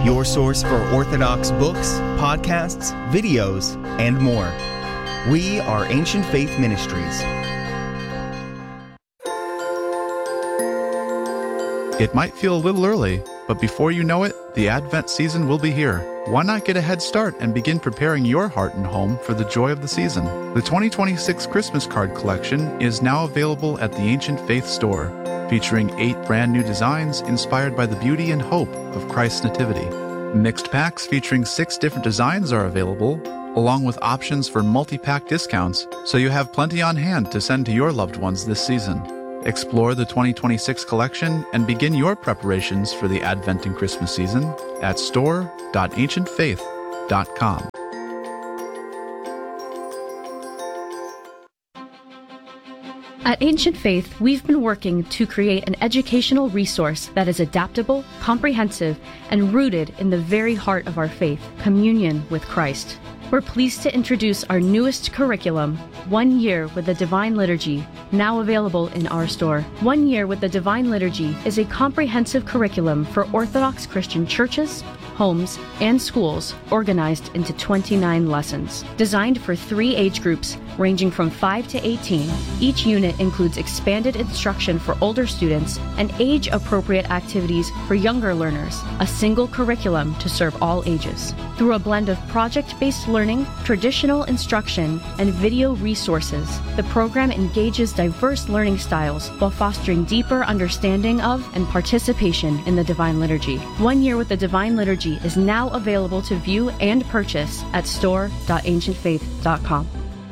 your source for Orthodox books, podcasts, videos, and more. We are Ancient Faith Ministries. It might feel a little early, but before you know it, the Advent season will be here. Why not get a head start and begin preparing your heart and home for the joy of the season? The 2026 Christmas card collection is now available at the Ancient Faith store, featuring 8 brand new designs inspired by the beauty and hope of Christ's Nativity. Mixed packs featuring 6 different designs are available, along with options for multi-pack discounts, so you have plenty on hand to send to your loved ones this season. Explore the 2026 collection and begin your preparations for the Advent and Christmas season at store.ancientfaith.com. At Ancient Faith, we've been working to create an educational resource that is adaptable, comprehensive, and rooted in the very heart of our faith, communion with Christ. We're pleased to introduce our newest curriculum, 1 Year with the Divine Liturgy, now available in our store. 1 Year with the Divine Liturgy is a comprehensive curriculum for Orthodox Christian churches, homes, and schools organized into 29 lessons. Designed for 3 age groups ranging from 5 to 18, each unit includes expanded instruction for older students and age-appropriate activities for younger learners, a single curriculum to serve all ages. Through a blend of project-based learning, traditional instruction, and video resources, the program engages diverse learning styles while fostering deeper understanding of and participation in the Divine Liturgy. 1 Year with the Divine Liturgy is now available to view and purchase at store.ancientfaith.com.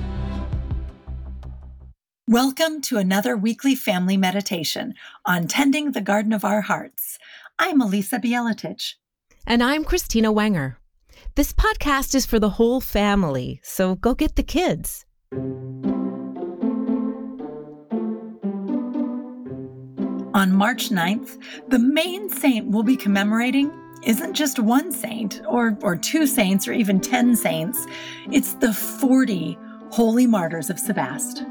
Welcome to another weekly family meditation on tending the garden of our hearts. I'm Elisa Bieletich. And I'm Christina Wenger. This podcast is for the whole family, so go get the kids. On March 9th, the main saint we'll be commemorating isn't just one saint or 2 saints or even 10 saints. It's the 40 holy martyrs of Sebaste.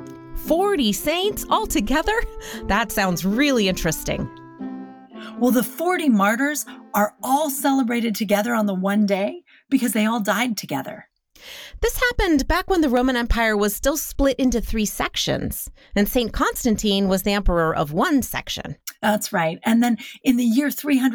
40 saints altogether? That sounds really interesting. Well, the 40 martyrs are all celebrated together on the one day because they all died together. This happened back when the Roman Empire was still split into 3 sections, and St. Constantine was the emperor of one section. That's right. And then in the year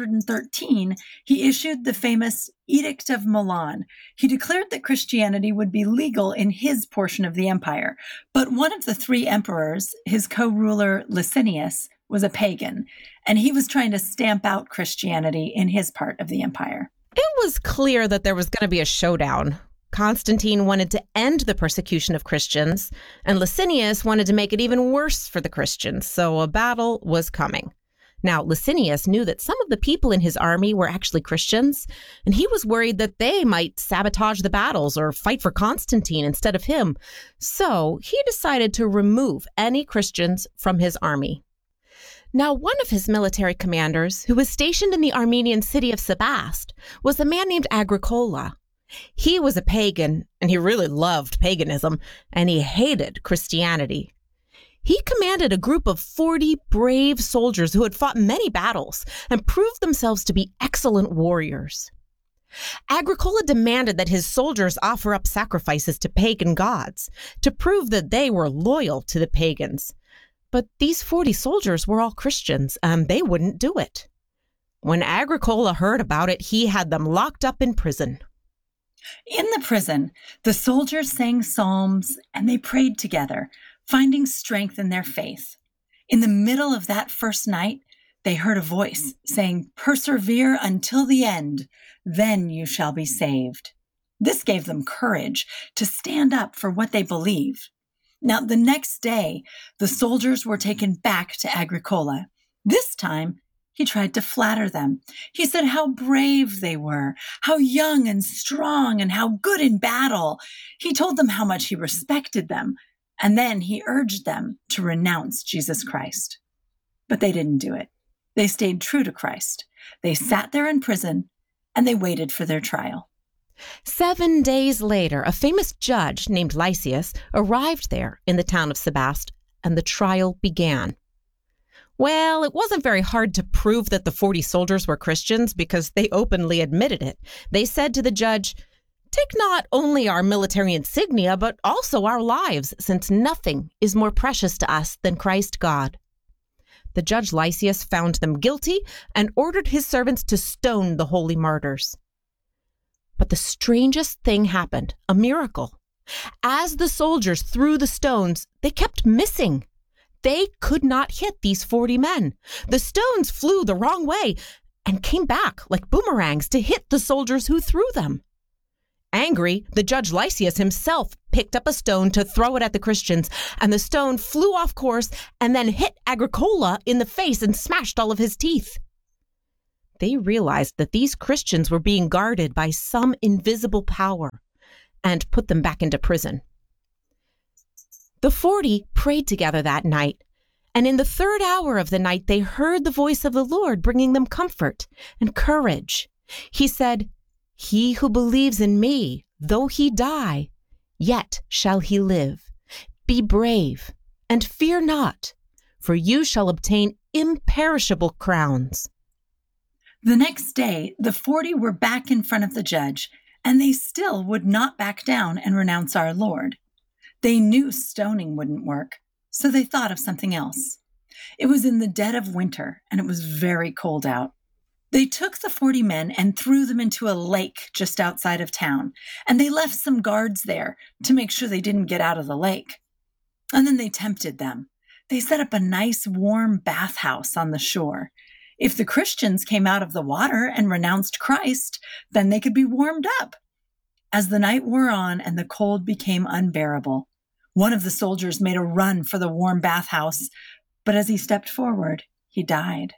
313, he issued the famous Edict of Milan. He declared that Christianity would be legal in his portion of the empire. But one of the 3 emperors, his co-ruler Licinius, was a pagan, and he was trying to stamp out Christianity in his part of the empire. It was clear that there was going to be a showdown. Constantine wanted to end the persecution of Christians, and Licinius wanted to make it even worse for the Christians, so a battle was coming. Now, Licinius knew that some of the people in his army were actually Christians, and he was worried that they might sabotage the battles or fight for Constantine instead of him. So he decided to remove any Christians from his army. Now, one of his military commanders, who was stationed in the Armenian city of Sebaste, was a man named Agricola. He was a pagan, and he really loved paganism, and he hated Christianity. He commanded a group of 40 brave soldiers who had fought many battles and proved themselves to be excellent warriors. Agricola demanded that his soldiers offer up sacrifices to pagan gods to prove that they were loyal to the pagans. But these 40 soldiers were all Christians, and they wouldn't do it. When Agricola heard about it, he had them locked up in prison. In the prison, the soldiers sang psalms and they prayed together, finding strength in their faith. In the middle of that first night, they heard a voice saying, "Persevere until the end, then you shall be saved." This gave them courage to stand up for what they believe. Now, the next day, the soldiers were taken back to Agricola. This time, he tried to flatter them. He said how brave they were, how young and strong, and how good in battle. He told them how much he respected them, and then he urged them to renounce Jesus Christ. But they didn't do it. They stayed true to Christ. They sat there in prison, and they waited for their trial. 7 days later, a famous judge named Lysias arrived there in the town of Sebaste, and the trial began. Well, it wasn't very hard to prove that the 40 soldiers were Christians because they openly admitted it. They said to the judge, "Take not only our military insignia, but also our lives, since nothing is more precious to us than Christ God." The judge Lysias found them guilty and ordered his servants to stone the holy martyrs. But the strangest thing happened, a miracle. As the soldiers threw the stones, they kept missing. They could not hit these 40 men. The stones flew the wrong way and came back like boomerangs to hit the soldiers who threw them. Angry, the judge Lysias himself picked up a stone to throw it at the Christians, and the stone flew off course and then hit Agricola in the face and smashed all of his teeth. They realized that these Christians were being guarded by some invisible power and put them back into prison. The 40 prayed together that night, and in the third hour of the night they heard the voice of the Lord bringing them comfort and courage. He said, "He who believes in me, though he die, yet shall he live. Be brave and fear not, for you shall obtain imperishable crowns." The next day, the 40 were back in front of the judge, and they still would not back down and renounce our Lord. They knew stoning wouldn't work, so they thought of something else. It was in the dead of winter, and it was very cold out. They took the 40 men and threw them into a lake just outside of town, and they left some guards there to make sure they didn't get out of the lake. And then they tempted them. They set up a nice warm bathhouse on the shore. If the Christians came out of the water and renounced Christ, then they could be warmed up. As the night wore on and the cold became unbearable, one of the soldiers made a run for the warm bathhouse, but as he stepped forward, he died.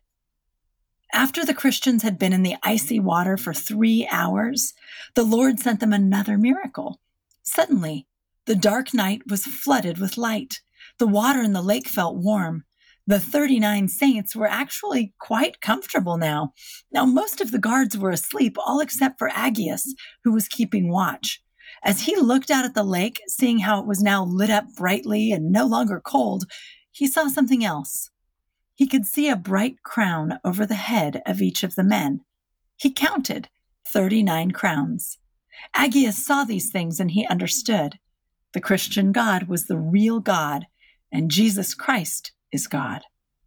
After the Christians had been in the icy water for 3 hours, the Lord sent them another miracle. Suddenly, the dark night was flooded with light. The water in the lake felt warm. The 39 saints were actually quite comfortable now. Now, most of the guards were asleep, all except for Aggeus, who was keeping watch. As he looked out at the lake, seeing how it was now lit up brightly and no longer cold, he saw something else. He could see a bright crown over the head of each of the men. He counted 39 crowns. Aggeus saw these things and he understood. The Christian God was the real God, and Jesus Christ is God.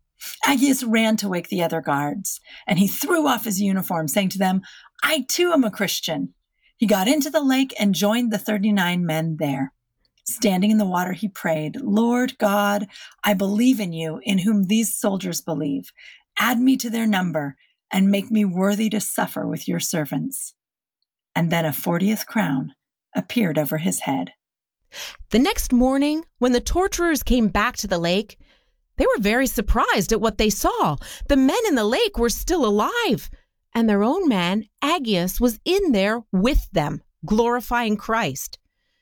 Aggeus ran to wake the other guards, and he threw off his uniform, saying to them, "I too am a Christian." He got into the lake and joined the 39 men there. Standing in the water, he prayed, "Lord God, I believe in you, in whom these soldiers believe. Add me to their number and make me worthy to suffer with your servants." And then a 40th crown appeared over his head. The next morning, when the torturers came back to the lake, they were very surprised at what they saw. The men in the lake were still alive, and their own man, Aggeus, was in there with them, glorifying Christ.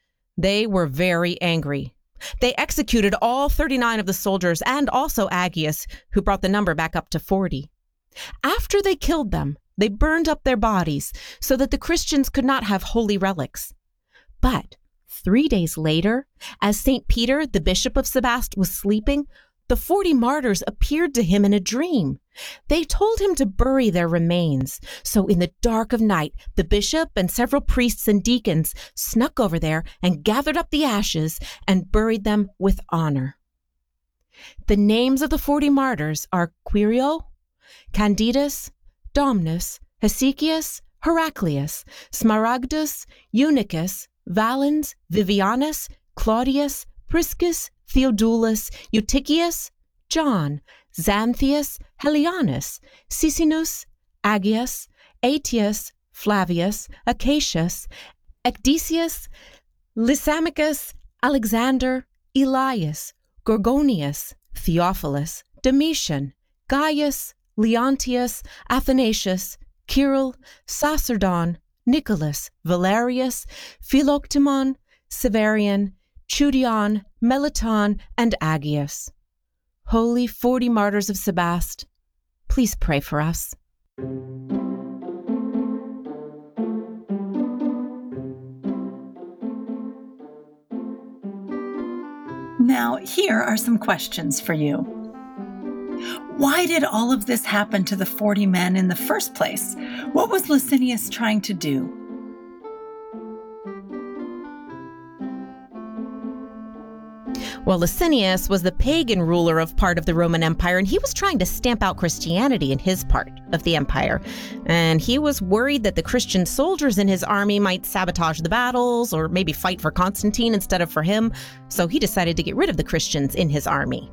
They were very angry. They executed all 39 of the soldiers and also Aggeus, who brought the number back up to 40. After they killed them, they burned up their bodies so that the Christians could not have holy relics. But 3 days later, as St. Peter, the bishop of Sebaste, was sleeping, the 40 martyrs appeared to him in a dream. They told him to bury their remains. So in the dark of night, the bishop and several priests and deacons snuck over there and gathered up the ashes and buried them with honor. The names of the 40 martyrs are Quirio, Candidus, Domnus, Hesychius, Heraclius, Smaragdus, Eunuchus, Valens, Vivianus, Claudius, Priscus, Theodulus, Eutychius, John, Xanthius, Helianus, Sisinus, Aggeus, Aetius, Flavius, Acacius, Ecdesius, Lysimachus, Alexander, Elias, Gorgonius, Theophilus, Domitian, Gaius, Leontius, Athanasius, Kirill, Sacerdon, Nicholas, Valerius, Philoctemon, Severian, Chudion, Melaton, and Aggeus. Holy 40 martyrs of Sebaste, please pray for us. Now, here are some questions for you. Why did all of this happen to the 40 men in the first place? What was Licinius trying to do? Well, Licinius was the pagan ruler of part of the Roman Empire, and he was trying to stamp out Christianity in his part of the empire. And he was worried that the Christian soldiers in his army might sabotage the battles or maybe fight for Constantine instead of for him. So he decided to get rid of the Christians in his army.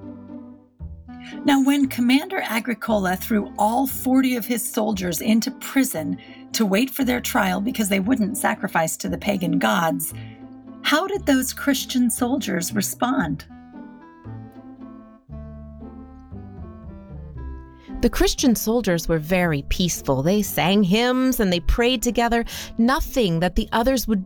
Now, when Commander Agricola threw all 40 of his soldiers into prison to wait for their trial because they wouldn't sacrifice to the pagan gods, how did those Christian soldiers respond? The Christian soldiers were very peaceful. They sang hymns and they prayed together. Nothing that the others would